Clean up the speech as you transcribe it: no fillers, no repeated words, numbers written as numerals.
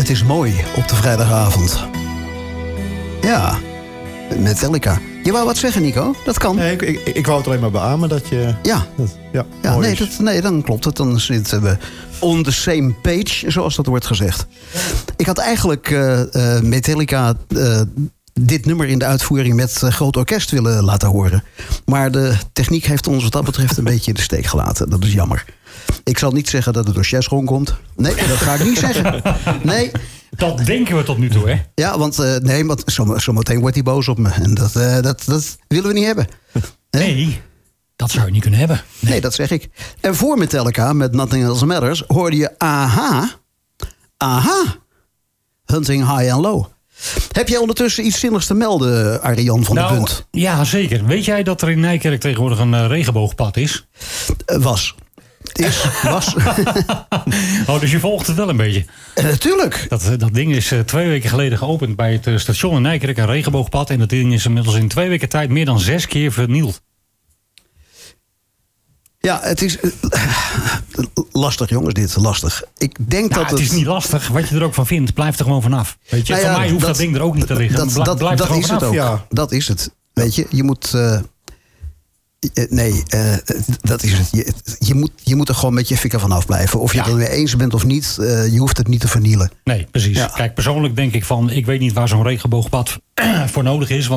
Het is mooi op de vrijdagavond. Ja, Metallica. Je wou wat zeggen, Nico? Dat kan. Nee, ik wou het alleen maar beamen dat je... Nee, dan klopt het. Dan zitten we on the same page, zoals dat wordt gezegd. Ik had eigenlijk Metallica... dit nummer in de uitvoering met groot orkest willen laten horen. Maar de techniek heeft ons wat dat betreft een beetje in de steek gelaten. Dat is jammer. Ik zal niet zeggen dat het door Chesron komt. Nee, dat ga ik niet zeggen. Nee. Dat denken we tot nu toe, hè? Ja, want zometeen wordt hij boos op me. En dat willen we niet hebben. Nee, dat zou je niet kunnen hebben. Nee, dat zeg ik. En voor Metallica, met Nothing Else Matters, hoorde je Aha. Hunting High and Low. Heb jij ondertussen iets zinnigs te melden, Arjan van de Punt? Ja, zeker. Weet jij dat er in Nijkerk tegenwoordig een regenboogpad is? Was. Dus je volgt het wel een beetje? Tuurlijk. Dat ding is 2 weken geleden geopend bij het station in Nijkerk, een regenboogpad. En dat ding is inmiddels in 2 weken tijd meer dan 6 keer vernield. Ja, het is lastig, jongens, dit. Lastig. Ik denk dat het is niet lastig. Wat je er ook van vindt, blijf er gewoon vanaf. Weet je, voor mij hoeft dat ding er ook niet te liggen. Blijf er gewoon is het vanaf. ook. Ja. Dat is het. Weet je, je moet... dat is het. Je moet er gewoon met je fikker vanaf blijven. Of je het er mee eens bent of niet, je hoeft het niet te vernielen. Nee, precies. Ja. Kijk, persoonlijk denk ik van... ik weet niet waar zo'n regenboogpad voor nodig is.